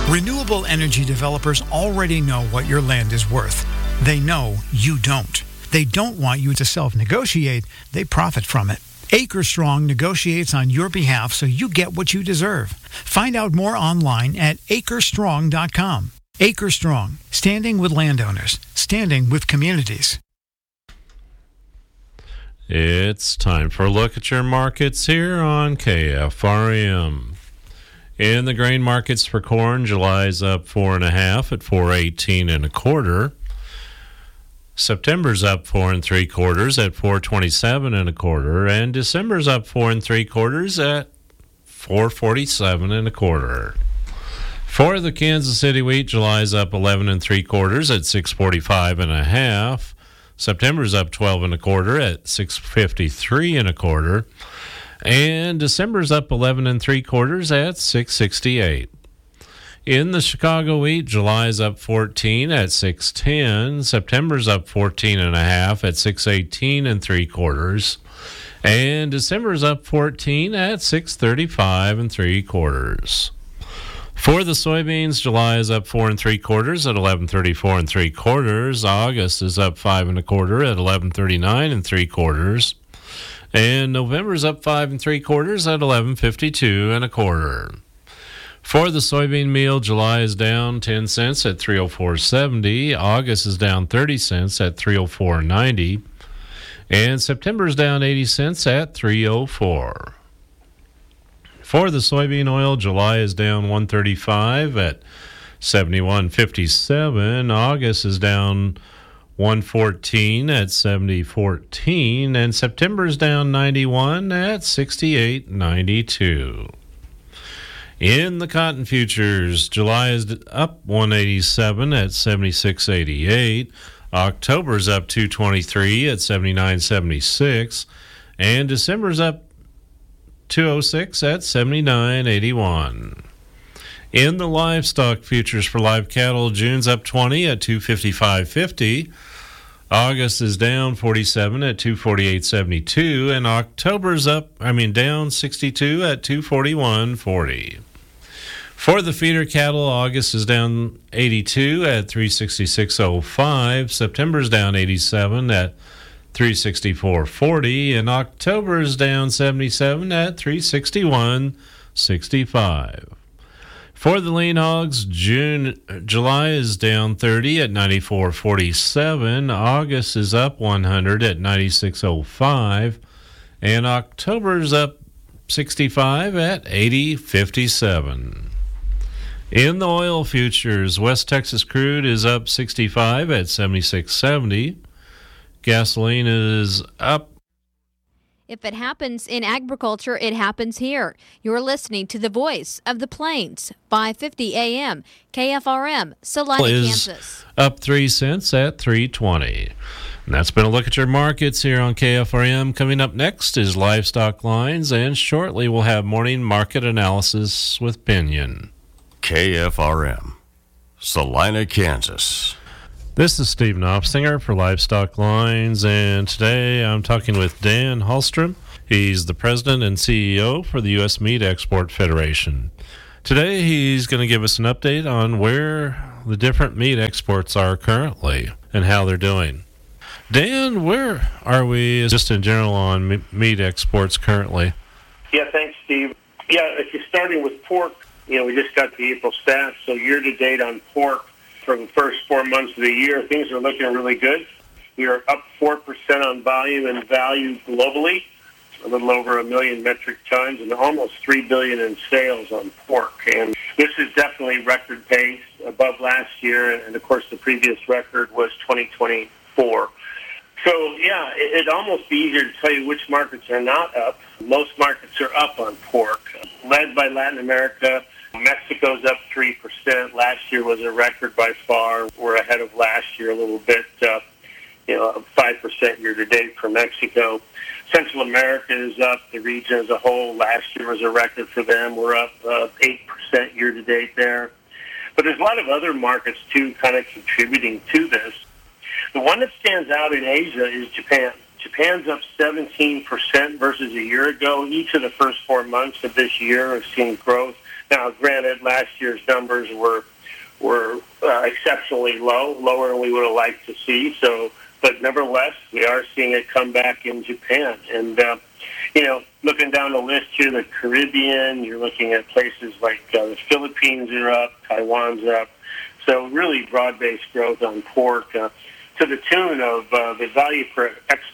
Renewable energy developers already know what your land is worth. They know you don't. They don't want you to self-negotiate. They profit from it. Acre Strong negotiates on your behalf so you get what you deserve. Find out more online at acrestrong.com. Acre Strong, standing with landowners, standing with communities. It's time for a look at your markets here on KFRM. In the grain markets for corn, July's up 4.5 at 418 1/4. September's up 4 3/4 at 427 1/4, and December's up 4 3/4 at 447 1/4. For the Kansas City wheat, July's up 11 3/4 at 645 1/2. September's up 12 1/4 at 653 1/4, and December's up 11 3/4 at 668. In the Chicago wheat, July's up 14 at 610. September's up 14 1/2 at 618 3/4, and December's up 14 at 635 3/4. For the soybeans, July is up 4 3/4 at 1134 3/4. August is up 5 1/4 at 1139 3/4, and November's up 5 3/4 at 1152 1/4. For the soybean meal, July is down 10 cents at 304.70. August is down 30 cents at 304.90. And September is down 80 cents at 304. For the soybean oil, July is down 135 at 71.57. August is down 114 at 70.14. And September is down 91 at 68.92. In the cotton futures, July is up 187 at 76.88. October's up 223 at 79.76, and December's up 206 at 79.81. In the livestock futures for live cattle, June's up 20 at 255.50. August is down 47 at 248.72, and October's down 62 at 241.40. For the feeder cattle, August is down 82 at 366.05. September's down 87 at 364.40, and October is down 77 at 361.65. For the lean hogs, July is down 30 at 94.47. August is up 100 at 96.05, and October's up 65 at 80.57. In the oil futures, West Texas crude is up 65 at 76.70. Gasoline is up. If it happens in agriculture, it happens here. You're listening to the voice of the Plains, 550 AM, KFRM, Salina, Kansas. Up 3 cents at 3.20. And that's been a look at your markets here on KFRM. Coming up next is Livestock Lines, and shortly we'll have morning market analysis with Pinion. KFRM, Salina, Kansas. This is Steve Knopfsinger for Livestock Lines, and today I'm talking with Dan Hallstrom. He's the president and CEO for the U.S. Meat Export Federation. Today he's going to give us an update on where the different meat exports are currently and how they're doing. Dan, where are we just in general on meat exports currently? Yeah, thanks, Steve. Yeah, if you're starting with pork, we just got the April stats, so year-to-date on pork for the first 4 months of the year, things are looking really good. We are up 4% on volume and value globally, a little over 1 million metric tons, and almost $3 billion in sales on pork. And this is definitely record pace above last year, and of course the previous record was 2024. So, yeah, it'd almost be easier to tell you which markets are not up. Most markets are up on pork, led by Latin America. Mexico's up 3%. Last year was a record by far. We're ahead of last year a little bit, 5% year-to-date for Mexico. Central America is up. The region as a whole, last year was a record for them. We're up 8% year-to-date there. But there's a lot of other markets, too, kind of contributing to this. The one that stands out in Asia is Japan. Japan's up 17% versus a year ago. Each of the first 4 months of this year have seen growth. Now, granted, last year's numbers were exceptionally lower than we would have liked to see. So, but nevertheless, we are seeing it come back in Japan. And, looking down the list here, the Caribbean, you're looking at places like the Philippines are up, Taiwan's up. So really broad-based growth on pork to the tune of the value per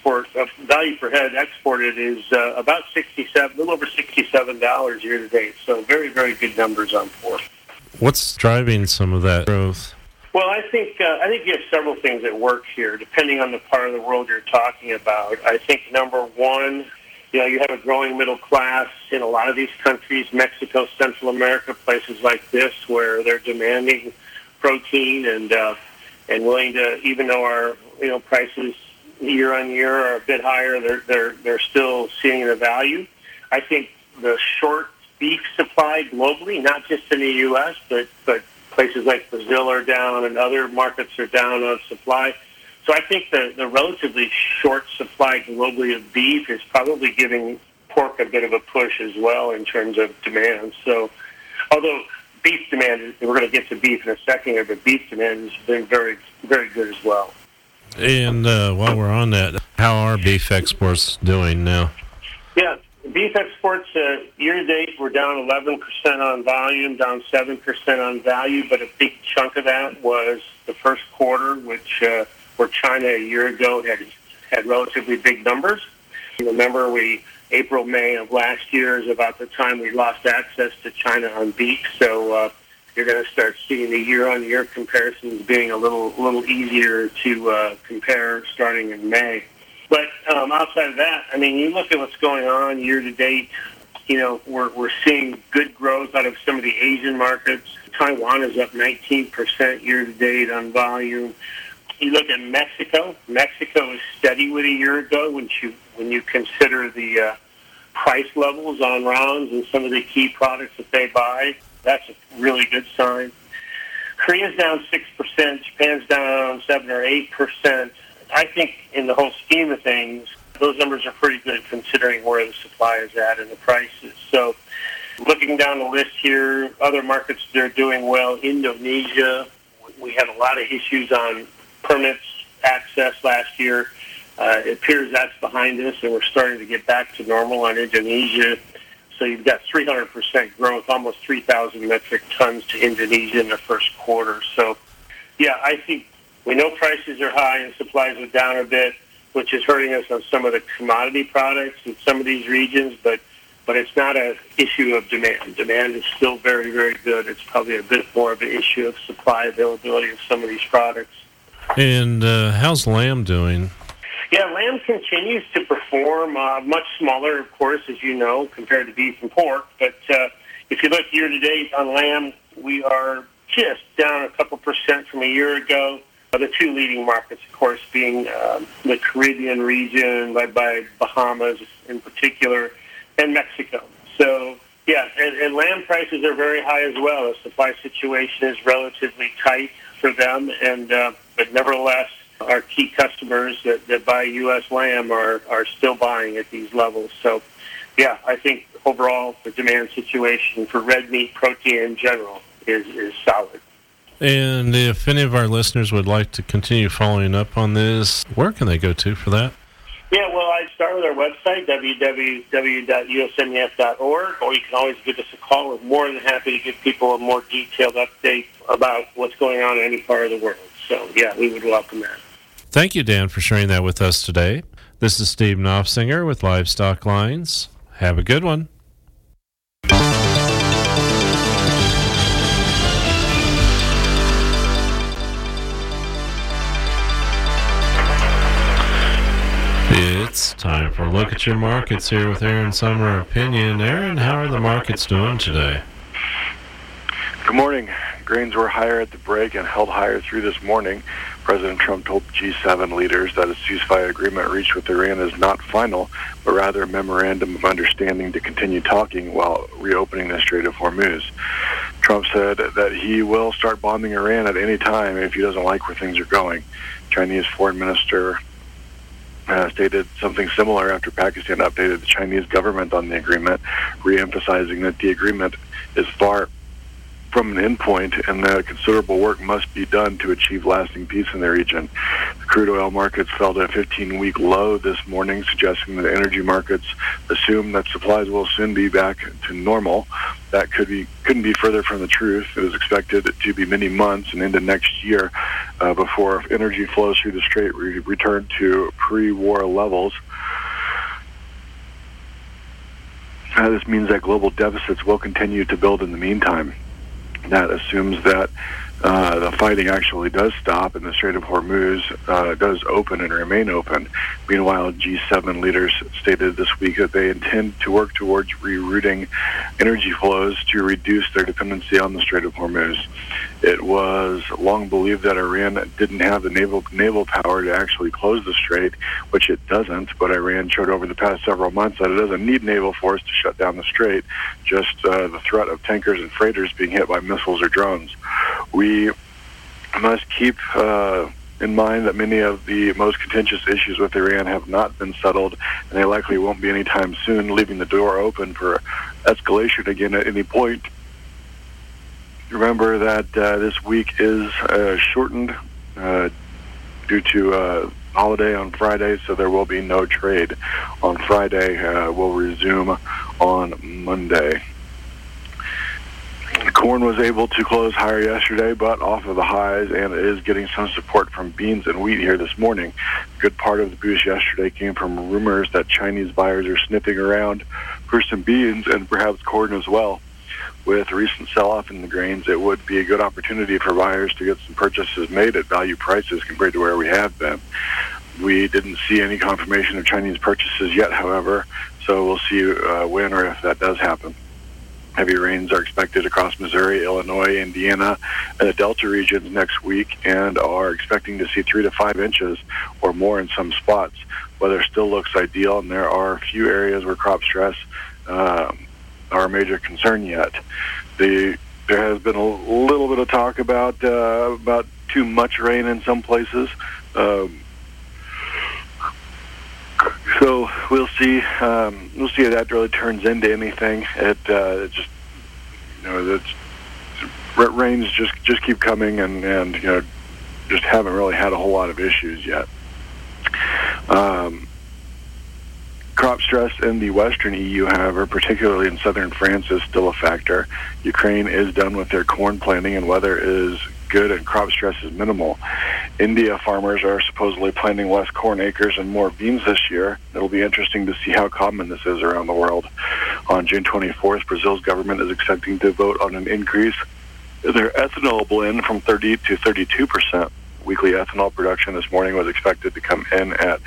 head exported is about a little over $67 year to date. So very, very good numbers on pork. What's driving some of that growth? Well, I think you have several things at work here, depending on the part of the world you're talking about. I think number one, you have a growing middle class in a lot of these countries, Mexico, Central America, places like this, where they're demanding protein and willing to, even though our prices year on year are a bit higher, they're still seeing the value. I think the short beef supply globally, not just in the U.S., but places like Brazil are down and other markets are down on supply. So I think the relatively short supply globally of beef is probably giving pork a bit of a push as well in terms of demand. So although beef demand, we're going to get to beef in a second here, but beef demand has been very, very good as well. And while we're on that, how are beef exports doing now? Yeah, beef exports year-to-date were down 11% on volume, down 7% on value, but a big chunk of that was the first quarter, which where China a year ago had relatively big numbers. Remember, April, May of last year is about the time we lost access to China on beef, so you're going to start seeing the year-on-year comparisons being a little easier to compare starting in May. But outside of that, I mean, you look at what's going on year-to-date, we're seeing good growth out of some of the Asian markets. Taiwan is up 19% year-to-date on volume. You look at Mexico. Mexico is steady with a year ago when you consider the price levels on rounds and some of the key products that they buy. That's a really good sign. Korea's down 6%. Japan's down 7 or 8%. I think in the whole scheme of things, those numbers are pretty good considering where the supply is at and the prices. So looking down the list here, other markets that are doing well. Indonesia, we had a lot of issues on permits access last year. It appears that's behind us, and we're starting to get back to normal on Indonesia. So you've got 300% growth, almost 3,000 metric tons to Indonesia in the first quarter. So, yeah, I think we know prices are high and supplies are down a bit, which is hurting us on some of the commodity products in some of these regions, but it's not an issue of demand. Demand is still very, very good. It's probably a bit more of an issue of supply availability of some of these products. And how's lamb doing? Yeah, lamb continues to perform much smaller, of course, as you know, compared to beef and pork. But if you look year-to-date on lamb, we are just down a couple percent from a year ago. The two leading markets, of course, being the Caribbean region, led by Bahamas in particular, and Mexico. So, yeah, and lamb prices are very high as well. The supply situation is relatively tight for them, and but nevertheless, our key customers that buy U.S. lamb are still buying at these levels. So, yeah, I think overall the demand situation for red meat protein in general is solid. And if any of our listeners would like to continue following up on this, where can they go to for that? Yeah, well, I start with our website, www.usmef.org, or you can always give us a call. We're more than happy to give people a more detailed update about what's going on in any part of the world. So, yeah, we would welcome that. Thank you, Dan, for sharing that with us today. This is Steve Knopfsinger with Livestock Lines. Have a good one. It's time for a look at your markets here with Aaron Summer Opinion. Aaron, how are the markets doing today? Good morning. Grains were higher at the break and held higher through this morning. President Trump told G7 leaders that a ceasefire agreement reached with Iran is not final, but rather a memorandum of understanding to continue talking while reopening the Strait of Hormuz. Trump said that he will start bombing Iran at any time if he doesn't like where things are going. Chinese Foreign Minister stated something similar after Pakistan updated the Chinese government on the agreement, re-emphasizing that the agreement is far from an endpoint, and that considerable work must be done to achieve lasting peace in the region. The crude oil markets fell to a 15-week low this morning, suggesting that energy markets assume that supplies will soon be back to normal. That couldn't be further from the truth. It is expected to be many months and into next year before energy flows through the strait return to pre-war levels. This means that global deficits will continue to build in the meantime. That assumes that the fighting actually does stop and the Strait of Hormuz does open and remain open. Meanwhile, G7 leaders stated this week that they intend to work towards rerouting energy flows to reduce their dependency on the Strait of Hormuz. It was long believed that Iran didn't have the naval power to actually close the strait, which it doesn't, but Iran showed over the past several months that it doesn't need naval force to shut down the strait, just the threat of tankers and freighters being hit by missiles or drones. We must keep in mind that many of the most contentious issues with Iran have not been settled, and they likely won't be anytime soon, leaving the door open for escalation again at any point. Remember that this week is shortened due to a holiday on Friday, so there will be no trade on Friday. We'll resume on Monday. Corn was able to close higher yesterday, but off of the highs, and it is getting some support from beans and wheat here this morning. A good part of the boost yesterday came from rumors that Chinese buyers are sniffing around for some beans and perhaps corn as well. With recent sell-off in the grains, it would be a good opportunity for buyers to get some purchases made at value prices compared to where we have been. We didn't see any confirmation of Chinese purchases yet, however, so we'll see when or if that does happen. Heavy rains are expected across Missouri, Illinois, Indiana, and the Delta regions next week, and are expecting to see 3 to 5 inches or more in some spots. Weather still looks ideal, and there are a few areas where crop stress are a major concern yet. There has been a little bit of talk about too much rain in some places. So we'll see if that really turns into anything. It just, rains just keep coming, and just haven't really had a whole lot of issues yet. Crop stress in the Western EU, however, particularly in southern France, is still a factor. Ukraine is done with their corn planting, and weather is good and crop stress is minimal. India farmers are supposedly planting less corn acres and more beans this year. It'll be interesting to see how common this is around the world. On June 24th, Brazil's government is expecting to vote on an increase in their ethanol blend from 30 to 32%. Weekly ethanol production this morning was expected to come in at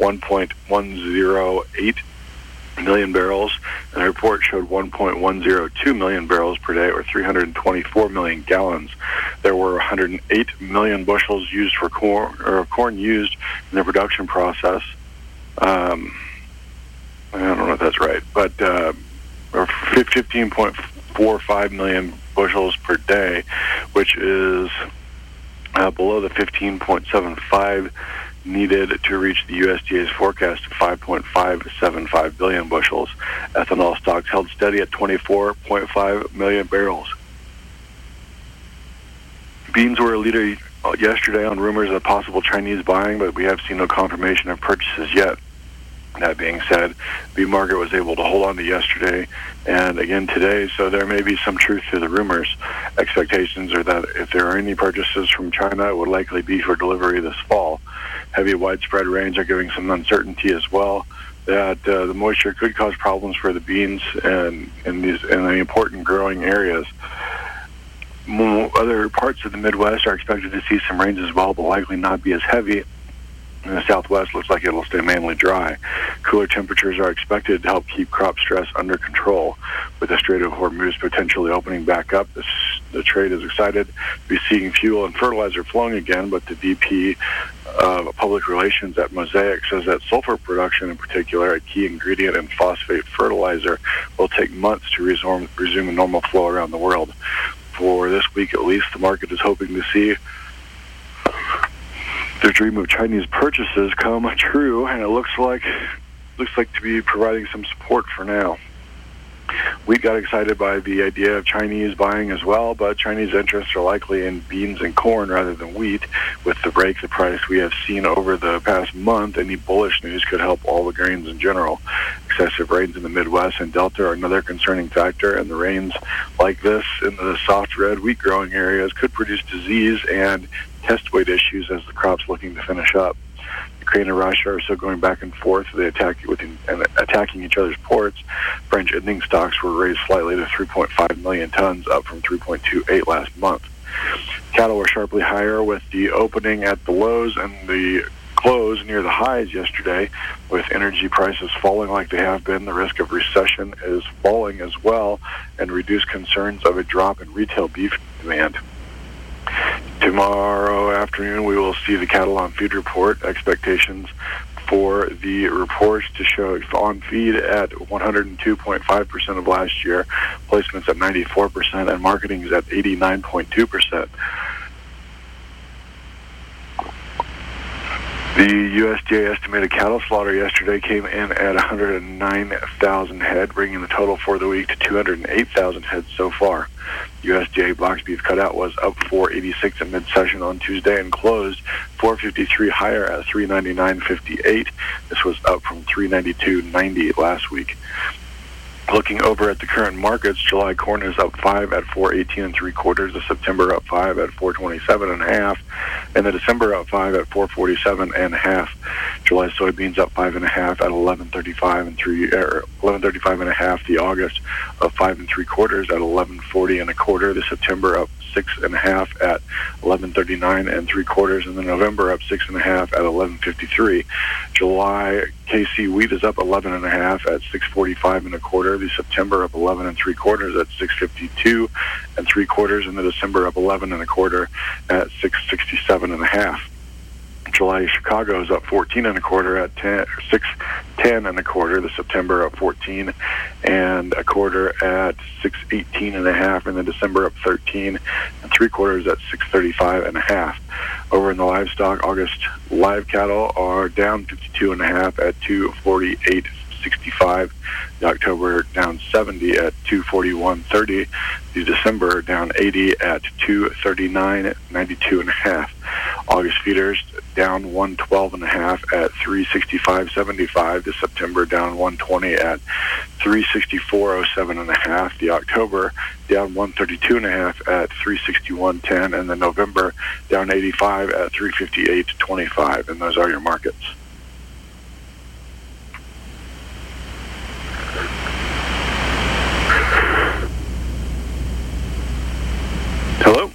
1.108 million barrels, and the report showed 1.102 million barrels per day, or 324 million gallons. There were 108 million bushels used for corn used in the production process. I don't know if that's right, but 15.45 million bushels per day, which is below the 15.75 needed to reach the USDA's forecast of 5.575 billion bushels. Ethanol stocks held steady at 24.5 million barrels. Beans were a leader yesterday on rumors of possible Chinese buying, but we have seen no confirmation of purchases yet. That being said, the bean market was able to hold on to yesterday and again today, so there may be some truth to the rumors. Expectations are that if there are any purchases from China, it would likely be for delivery this fall. Heavy widespread rains are giving some uncertainty as well, that the moisture could cause problems for the beans and in the important growing areas. Other parts of the Midwest are expected to see some rains as well, but likely not be as heavy. In the Southwest, looks like it'll stay mainly dry. Cooler temperatures are expected to help keep crop stress under control. With the Strait of Hormuz potentially opening back up, the trade is excited to be seeing fuel and fertilizer flowing again, but the VP of Public Relations at Mosaic says that sulfur production in particular, a key ingredient in phosphate fertilizer, will take months to resume a normal flow around the world. For this week at least, the market is hoping to see their dream of Chinese purchases come true, and it looks like to be providing some support for now. Wheat got excited by the idea of Chinese buying as well, but Chinese interests are likely in beans and corn rather than wheat. With the break the price we have seen over the past month, any bullish news could help all the grains in general. Excessive rains in the Midwest and Delta are another concerning factor, and the rains like this in the soft red wheat growing areas could produce disease and test weight issues as the crop's looking to finish up. Ukraine and Russia are still going back and forth attacking each other's ports. French ending stocks were raised slightly to 3.5 million tons, up from 3.28 last month. Cattle were sharply higher with the opening at the lows and the close near the highs yesterday. With energy prices falling like they have been, the risk of recession is falling as well, and reduced concerns of a drop in retail beef demand. Tomorrow afternoon, we will see the Cattle on Feed report. Expectations for the reports to show on feed at 102.5% of last year, placements at 94%, and marketing is at 89.2%. The USDA estimated cattle slaughter yesterday came in at 109,000 head, bringing the total for the week to 208,000 head so far. USDA box beef cutout was up 486 at mid-session on Tuesday and closed 453 higher at 399.58. This was up from 392.90 last week. Looking over at the current markets, July corn is up 5 at 418 3/4. The September up 5 at 427 1/2, and the December up 5 at 447 1/2. July soybeans up 5 1/2 at 1135 1135 1/2. The August up 5 3/4 at 1140 1/4. The September up 6 1/2 at 1139 3/4, and the November up 6 1/2 at 1153. July KC wheat is up 11 1/2 at 645 1/4. The September up 11 3/4 at 652 3/4, and the December up 11 1/4 at 667 1/2. July Chicago is up 14 1/4 at 610 1/4. The September up 14 1/4 at 618 1/2, and the December up 13 3/4 at 635 1/2. Over in the livestock, August live cattle are down 52 1/2 at 248.65. The October down 70 at 241.30. The December down 80 at 239.92 1/2. August feeders down 112 1/2 at 365.75. The September down 120 at 364.07 1/2. The October down 132 1/2 at 361.10, and the November down 85 at 358.25. And those are your markets. Hello?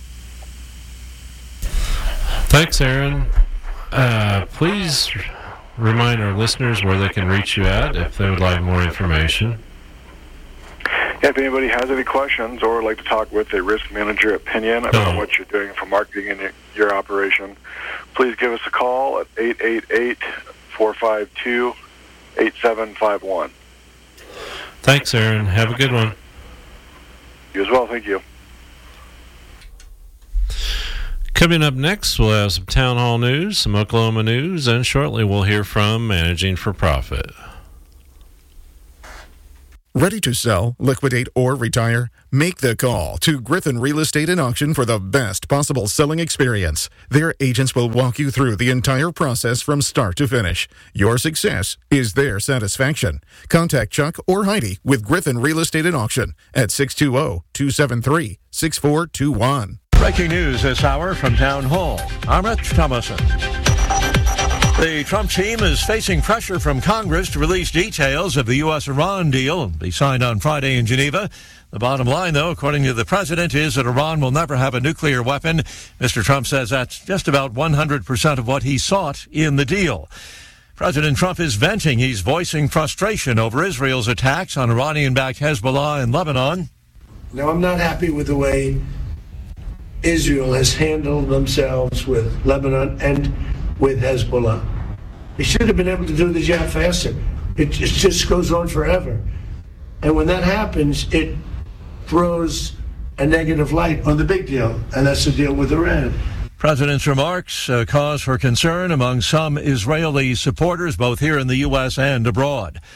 Thanks, Aaron. Please remind our listeners where they can reach you at if they would like more information. Yeah, if anybody has any questions or would like to talk with a risk manager opinion about what you're doing for marketing in your operation, please give us a call at 888-452-8751. Thanks, Aaron. Have a good one. You as well. Thank you. Coming up next, we'll have some town hall news, some Oklahoma news, and shortly we'll hear from Managing for Profit. Ready to sell, liquidate, or retire? Make the call to Griffin Real Estate and Auction for the best possible selling experience. Their agents will walk you through the entire process from start to finish. Your success is their satisfaction. Contact Chuck or Heidi with Griffin Real Estate and Auction at 620-273-6421. Breaking news this hour from Town Hall. I'm Rich Thomason. The Trump team is facing pressure from Congress to release details of the U.S.-Iran deal and be signed on Friday in Geneva. The bottom line, though, according to the president, is that Iran will never have a nuclear weapon. Mr. Trump says that's just about 100% of what he sought in the deal. President Trump is venting. He's voicing frustration over Israel's attacks on Iranian-backed Hezbollah in Lebanon. Now, I'm not happy with the way Israel has handled themselves with Lebanon and with Hezbollah. They should have been able to do the job faster. It just goes on forever. And when that happens, it throws a negative light on the big deal, and that's the deal with Iran. President's remarks cause for concern among some Israeli supporters, both here in the U.S. and abroad.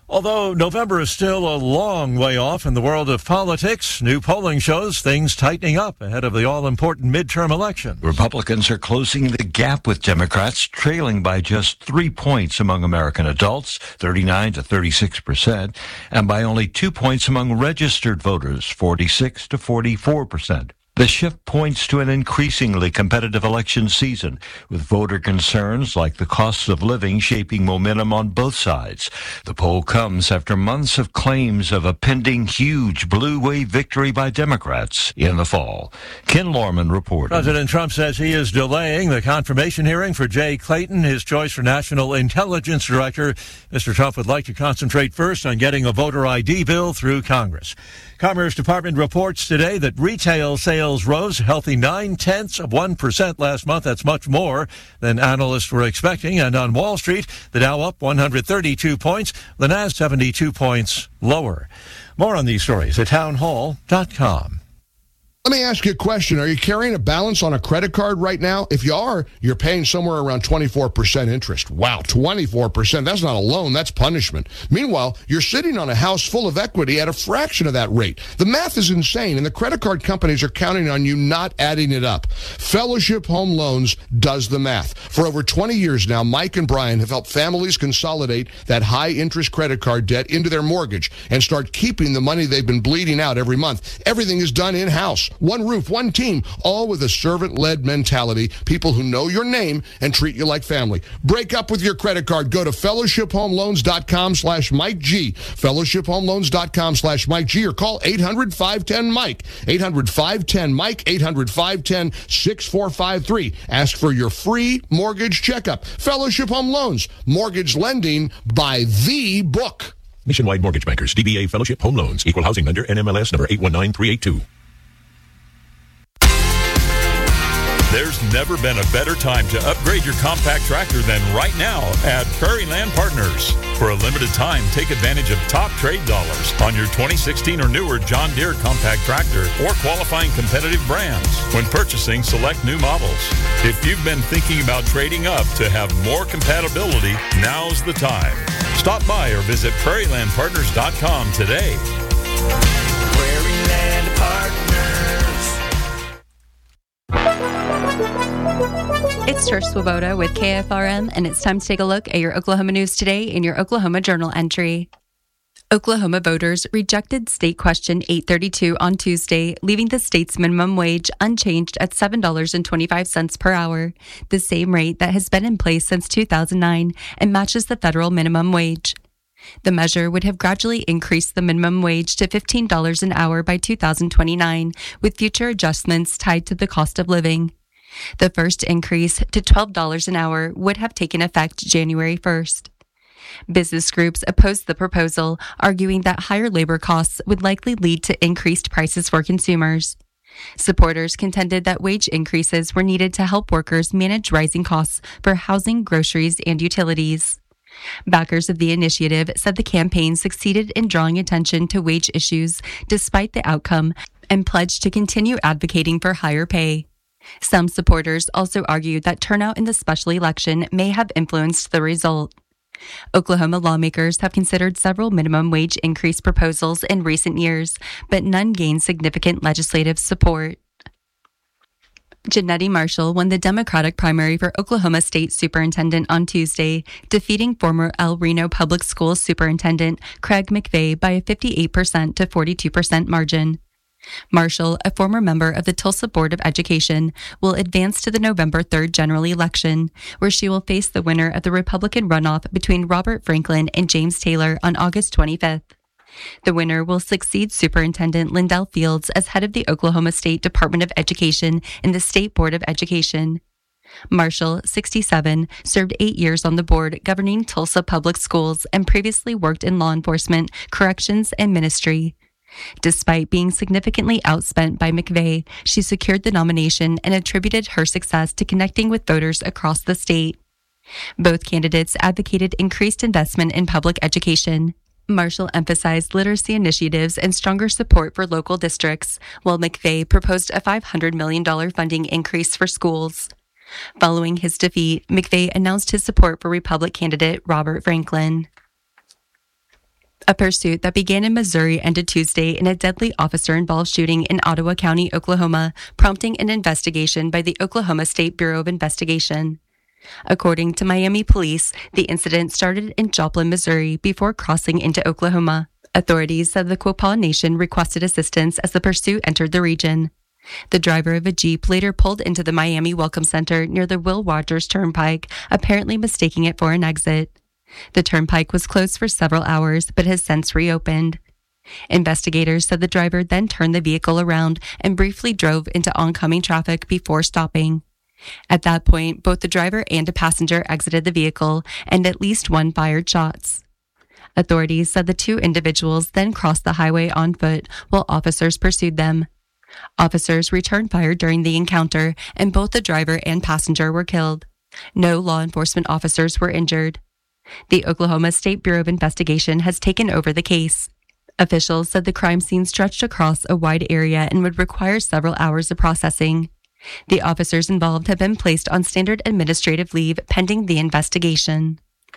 Although November is still a long way off in the world of politics, new polling shows things tightening up ahead of the all-important midterm election. Republicans are closing the gap with Democrats, trailing by just 3 points among American adults, 39 to 36%, and by only 2 points among registered voters, 46 to 44%. The shift points to an increasingly competitive election season, with voter concerns like the cost of living shaping momentum on both sides. The poll comes after months of claims of a pending huge blue wave victory by Democrats in the fall. Ken Lorman reported. President Trump says he is delaying the confirmation hearing for Jay Clayton, his choice for National Intelligence Director. Mr. Trump would like to concentrate first on getting a voter ID bill through Congress. Commerce Department reports today that retail sales rose a healthy 0.9% last month. That's much more than analysts were expecting. And on Wall Street, the Dow up 132 points, the Nasdaq 72 points lower. More on these stories at townhall.com. Let me ask you a question. Are you carrying a balance on a credit card right now? If you are, you're paying somewhere around 24% interest. Wow, 24%. That's not a loan. That's punishment. Meanwhile, you're sitting on a house full of equity at a fraction of that rate. The math is insane, and the credit card companies are counting on you not adding it up. Fellowship Home Loans does the math. For over 20 years now, Mike and Brian have helped families consolidate that high-interest credit card debt into their mortgage and start keeping the money they've been bleeding out every month. Everything is done in-house. One roof, one team, all with a servant-led mentality, people who know your name and treat you like family. Break up with your credit card. Go to fellowshiphomeloans.com/Mike G, fellowshiphomeloans.com/Mike G, or call 800-510-MIKE, 800-510-MIKE, 800-510-6453. Ask for your free mortgage checkup. Fellowship Home Loans, mortgage lending by the book. Nationwide Mortgage Bankers, DBA Fellowship Home Loans, Equal Housing Lender, NMLS number 819382. There's never been a better time to upgrade your compact tractor than right now at Prairie Land Partners. For a limited time, take advantage of top trade dollars on your 2016 or newer John Deere compact tractor or qualifying competitive brands when purchasing select new models. If you've been thinking about trading up to have more compatibility, now's the time. Stop by or visit prairielandpartners.com today. Prairie Land Partners. It's Trish Swoboda with KFRM, and it's time to take a look at your Oklahoma news today in your Oklahoma Journal entry. Oklahoma voters rejected State Question 832 on Tuesday, leaving the state's minimum wage unchanged at $7.25 per hour, the same rate that has been in place since 2009 and matches the federal minimum wage. The measure would have gradually increased the minimum wage to $15 an hour by 2029, with future adjustments tied to the cost of living. The first increase to $12 an hour would have taken effect January 1st. Business groups opposed the proposal, arguing that higher labor costs would likely lead to increased prices for consumers. Supporters contended that wage increases were needed to help workers manage rising costs for housing, groceries, and utilities. Backers of the initiative said the campaign succeeded in drawing attention to wage issues despite the outcome and pledged to continue advocating for higher pay. Some supporters also argued that turnout in the special election may have influenced the result. Oklahoma lawmakers have considered several minimum wage increase proposals in recent years, but none gained significant legislative support. Janetti Marshall won the Democratic primary for Oklahoma State Superintendent on Tuesday, defeating former El Reno Public Schools Superintendent Craig McVeigh by a 58% to 42% margin. Marshall, a former member of the Tulsa Board of Education, will advance to the November 3rd general election, where she will face the winner of the Republican runoff between Robert Franklin and James Taylor on August 25th. The winner will succeed Superintendent Lindell Fields as head of the Oklahoma State Department of Education and the State Board of Education. Marshall, 67, served 8 years on the board governing Tulsa Public Schools and previously worked in law enforcement, corrections, and ministry. Despite being significantly outspent by McVeigh, she secured the nomination and attributed her success to connecting with voters across the state. Both candidates advocated increased investment in public education. Marshall emphasized literacy initiatives and stronger support for local districts, while McVeigh proposed a $500 million funding increase for schools. Following his defeat, McVeigh announced his support for Republican candidate Robert Franklin. A pursuit that began in Missouri ended Tuesday in a deadly officer-involved shooting in Ottawa County, Oklahoma, prompting an investigation by the Oklahoma State Bureau of Investigation. According to Miami police, the incident started in Joplin, Missouri, before crossing into Oklahoma. Authorities said the Quapaw Nation requested assistance as the pursuit entered the region. The driver of a Jeep later pulled into the Miami Welcome Center near the Will Rogers Turnpike, apparently mistaking it for an exit. The turnpike was closed for several hours, but has since reopened. Investigators said the driver then turned the vehicle around and briefly drove into oncoming traffic before stopping. At that point, both the driver and a passenger exited the vehicle, and at least one fired shots. Authorities said the two individuals then crossed the highway on foot while officers pursued them. Officers returned fire during the encounter, and both the driver and passenger were killed. No law enforcement officers were injured. The Oklahoma State Bureau of Investigation has taken over the case. Officials said the crime scene stretched across a wide area and would require several hours of processing. The officers involved have been placed on standard administrative leave pending the investigation.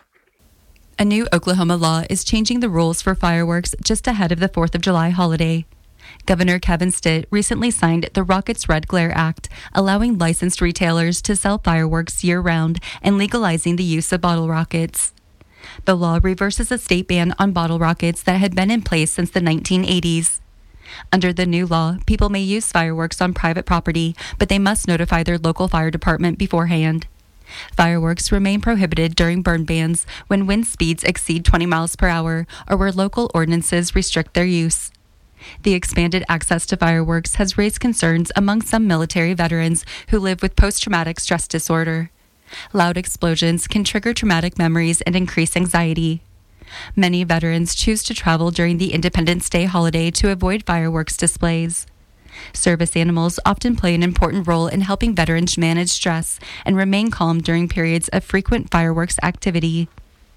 A new Oklahoma law is changing the rules for fireworks just ahead of the 4th of July holiday. Governor Kevin Stitt recently signed the Rockets Red Glare Act, allowing licensed retailers to sell fireworks year-round and legalizing the use of bottle rockets. The law reverses a state ban on bottle rockets that had been in place since the 1980s. Under the new law, people may use fireworks on private property, but they must notify their local fire department beforehand. Fireworks remain prohibited during burn bans when wind speeds exceed 20 miles per hour or where local ordinances restrict their use. The expanded access to fireworks has raised concerns among some military veterans who live with post-traumatic stress disorder. Loud explosions can trigger traumatic memories and increase anxiety. Many veterans choose to travel during the Independence Day holiday to avoid fireworks displays. Service animals often play an important role in helping veterans manage stress and remain calm during periods of frequent fireworks activity.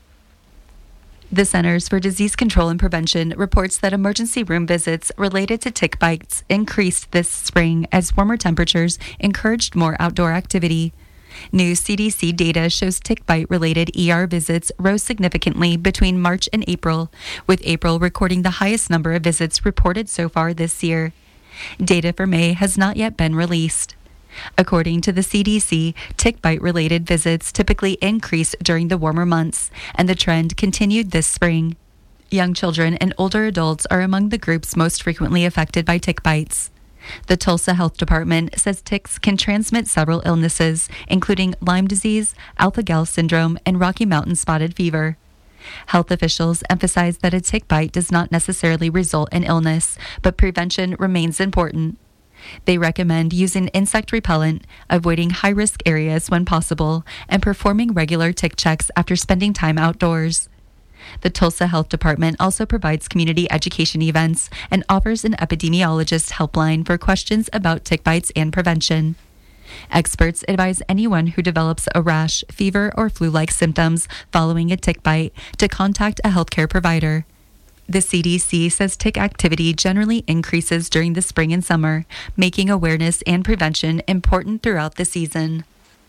The Centers for Disease Control and Prevention reports that emergency room visits related to tick bites increased this spring as warmer temperatures encouraged more outdoor activity. New CDC data shows tick bite-related ER visits rose significantly between March and April, with April recording the highest number of visits reported so far this year. Data for May has not yet been released. According to the CDC, tick bite-related visits typically increase during the warmer months, and the trend continued this spring. Young children and older adults are among the groups most frequently affected by tick bites. The Tulsa Health Department says ticks can transmit several illnesses, including Lyme disease, alpha-gal syndrome, and Rocky Mountain spotted fever. Health officials emphasize that a tick bite does not necessarily result in illness, but prevention remains important. They recommend using insect repellent, avoiding high-risk areas when possible, and performing regular tick checks after spending time outdoors. The Tulsa Health Department also provides community education events and offers an epidemiologist helpline for questions about tick bites and prevention. Experts advise anyone who develops a rash, fever, or flu-like symptoms following a tick bite to contact a healthcare provider. The CDC says tick activity generally increases during the spring and summer, making awareness and prevention important throughout the season.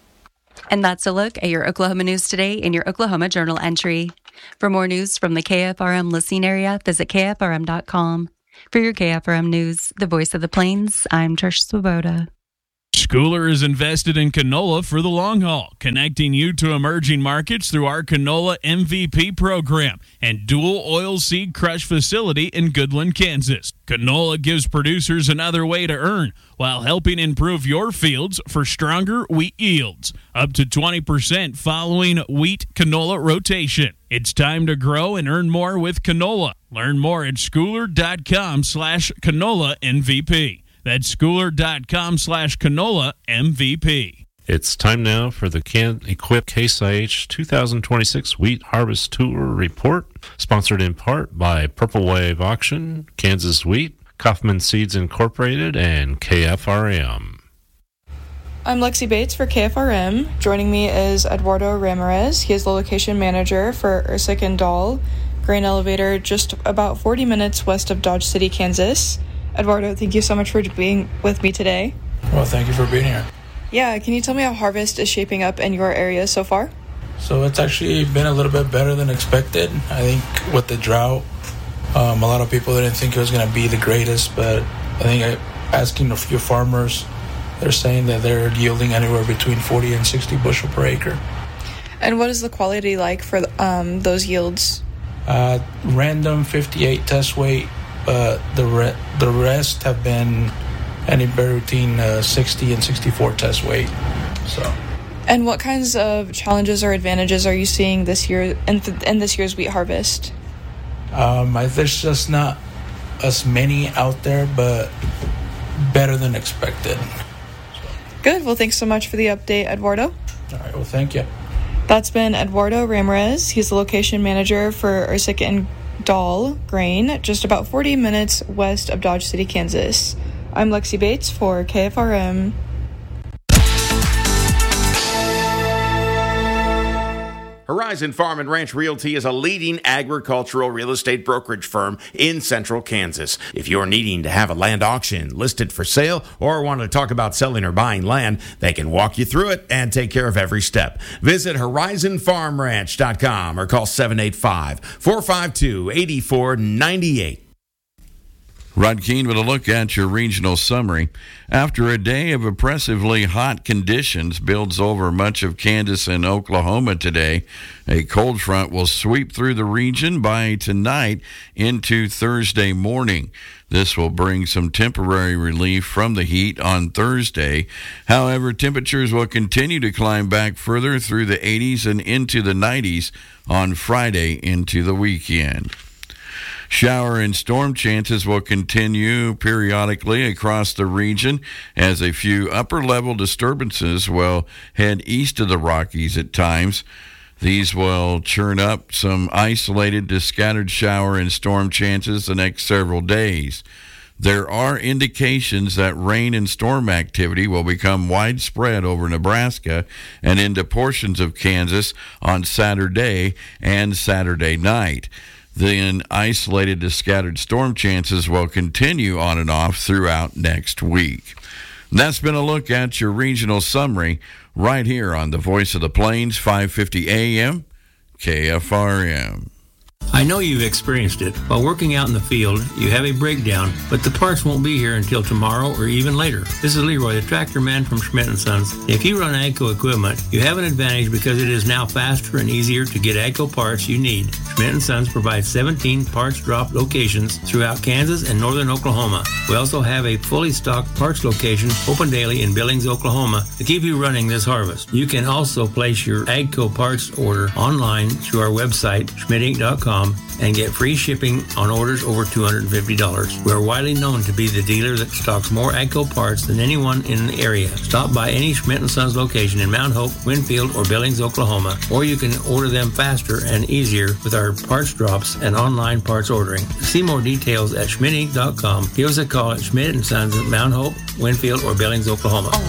And that's a look at your Oklahoma news today in your Oklahoma Journal entry. For more news from the KFRM listening area, visit KFRM.com. For your KFRM news, the voice of the Plains, I'm Trish Swoboda. Schooler is invested in canola for the long haul, connecting you to emerging markets through our Canola MVP program and dual oil seed crush facility in Goodland, Kansas. Canola gives producers another way to earn while helping improve your fields for stronger wheat yields, up to 20% following wheat canola rotation. It's time to grow and earn more with canola. Learn more at schooler.com/canola MVP. That's schooler.com/canola MVP. It's time now for the Equip Case IH 2026 Wheat Harvest Tour Report, sponsored in part by Purple Wave Auction, Kansas Wheat, Kaufman Seeds Incorporated, and KFRM. I'm Lexi Bates for KFRM. Joining me is Eduardo Ramirez. He is the location manager for Ersic and Dahl grain elevator just about 40 minutes west of Dodge City, Kansas. Eduardo, thank you so much for being with me today. Well, thank you for being here. Yeah, can you tell me how harvest is shaping up in your area so far? So it's actually been a little bit better than expected. I think with the drought, a lot of people didn't think it was going to be the greatest, but I think asking a few farmers, they're saying that they're yielding anywhere between 40 and 60 bushel per acre. And what is the quality like for those yields? Random 58 test weight, but the rest have been anywhere between 60 and 64 test weight. So. And what kinds of challenges or advantages are you seeing this year in this year's wheat harvest? There's just not as many out there, but better than expected. Good. Well, thanks so much for the update, Eduardo. All right. Well, thank you. That's been Eduardo Ramirez. He's the location manager for Ersic and Dahl Grain, just about 40 minutes west of Dodge City, Kansas. I'm Lexi Bates for KFRM. Horizon Farm and Ranch Realty is a leading agricultural real estate brokerage firm in central Kansas. If you're needing to have a land auction listed for sale or want to talk about selling or buying land, they can walk you through it and take care of every step. Visit horizonfarmranch.com or call 785-452-8498. Rod Keene with a look at your regional summary. After a day of oppressively hot conditions builds over much of Kansas and Oklahoma today, a cold front will sweep through the region by tonight into Thursday morning. This will bring some temporary relief from the heat on Thursday. However, temperatures will continue to climb back further through the 80s and into the 90s on Friday into the weekend. Shower and storm chances will continue periodically across the region as a few upper-level disturbances will head east of the Rockies at times. These will churn up some isolated to scattered shower and storm chances the next several days. There are indications that rain and storm activity will become widespread over Nebraska and into portions of Kansas on Saturday and Saturday night. Then isolated to scattered storm chances will continue on and off throughout next week. And that's been a look at your regional summary right here on the Voice of the Plains, 550 AM, KFRM. I know you've experienced it. While working out in the field, you have a breakdown, but the parts won't be here until tomorrow or even later. This is Leroy, the tractor man from Schmidt & Sons. If you run AGCO equipment, you have an advantage because it is now faster and easier to get AGCO parts you need. Schmidt & Sons provides 17 parts drop locations throughout Kansas and northern Oklahoma. We also have a fully stocked parts location open daily in Billings, Oklahoma to keep you running this harvest. You can also place your AGCO parts order online through our website, schmidtinc.com, and get free shipping on orders over $250. We're widely known to be the dealer that stocks more AGCO parts than anyone in the area. Stop by any Schmidt & Sons location in Mount Hope, Winfield, or Billings, Oklahoma, or you can order them faster and easier with our parts drops and online parts ordering. See more details at schmidtinc.com. Give us a call at Schmidt & Sons at Mount Hope, Winfield, or Billings, Oklahoma.